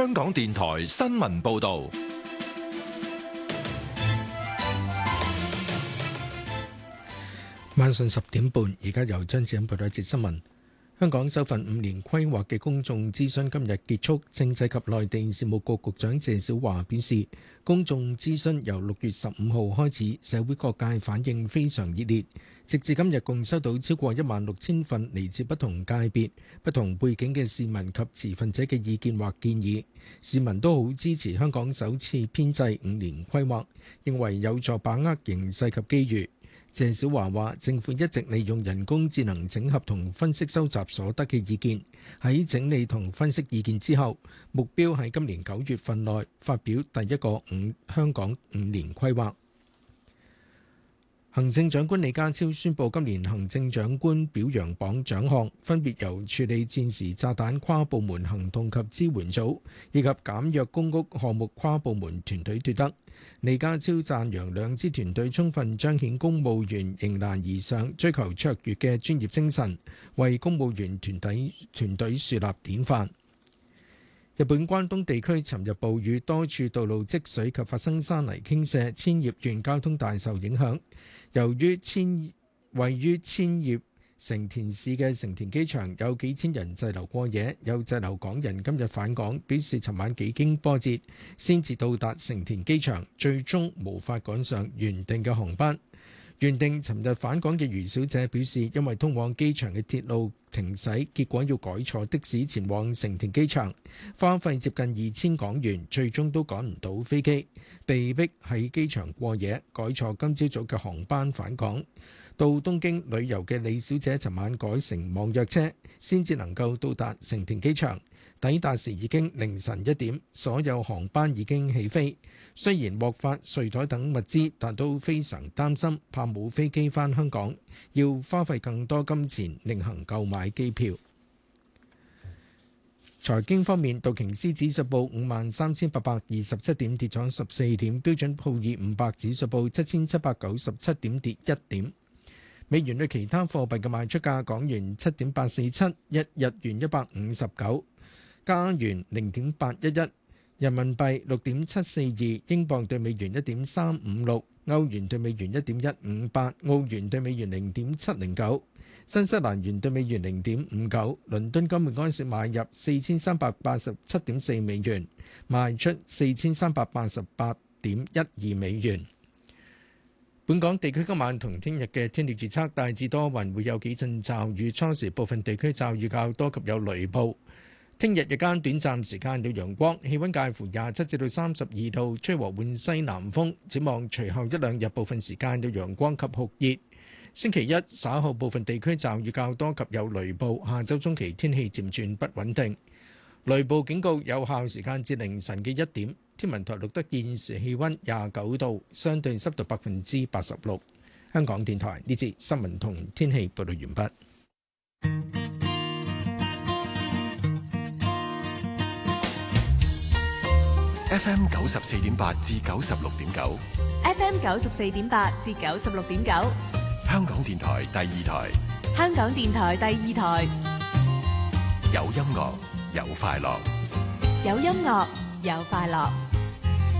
香港電台新聞報道。 晚上10點半，而家由張志欣報道一節新聞。香港首份5年規劃嘅公眾諮詢今日結束，政制及內地事務局局長謝小華表示，公眾諮詢由6月15號開始，社會各界反應非常熱烈，直至今日共收到超過16000份嚟自不同界別、不同背景嘅市民及持份者嘅意見或建議。市民都好支持香港首次編制5年規劃，認為有助把握形勢及機遇。謝小華話：政府一直利用人工智能整合同分析收集所得嘅意見，喺整理同分析意見之後，目標喺今年9月份內發表第一個香港5年規劃。行政長官李家超宣布，今年行政長官表揚榜獎項分別由處理戰時炸彈跨部門行動及支援組以及減弱公屋項目跨部門團隊奪得。李家超讚揚兩支團隊充分彰顯公務員迎難而上、追求卓越嘅專業精神，為公務員團隊樹立典範。日本關東地區尋日暴雨，多處道路積水及發生山泥傾瀉，千葉縣交通大受影響。由於位於千葉成田市嘅成田機場有幾千人滯留過夜，有滯留港人今日返港，表示尋晚幾經波折先至到達成田機場，最終無法趕上原定嘅航班。原定尋日返港嘅余小姐表示，因為通往機場嘅鐵路停駛，結果要改坐的士前往成田機場，花費接近2000港元，最終都趕唔到飛機，被迫喺機場過夜，改坐今朝早嘅航班返港。到東京旅遊嘅李小姐尋晚改乘網約車，先至能夠到達成田機場。抵達時已經凌晨1點，所有航班已經起飛。雖然獲發睡袋等物資，但都非常擔心，怕冇飛機返香港，要花費更多金錢另行購買機票。財經方面，道瓊斯指數報53827點，跌咗14點；標準普爾500指數報7797點，跌1點。美元對其他貨幣嘅賣出價：港元7.847，日元159，加元0.811，人民幣6.742，英鎊對美元1.356，歐元對美元1.158，澳元對美元0.709，新西蘭元對美元0.59。倫敦金每安士買入4387.4美元，賣出4388.12美元。本港地區今晚同聽日嘅天氣預測大致多雲，會有幾陣驟雨，初時部分地區驟雨較多及有雷暴。聽日日間短暫時間有陽光，氣溫介乎27至到32度，吹和緩西南風。展望隨後一兩日部分時間有陽光及酷熱。星期一稍後部分地區驟雨較多及有雷暴，下週中期天氣漸轉不穩定。雷暴警告有效時間至凌晨嘅1點。天文台錄得現時氣溫29度，相對濕度86%。香港電台呢節新聞同天氣報道完畢。 FM 94.8至96.9 ，FM 94.8至96.9， 香港電台第二台， 香港電台第二台， 有音樂有快樂， 有音樂有快樂。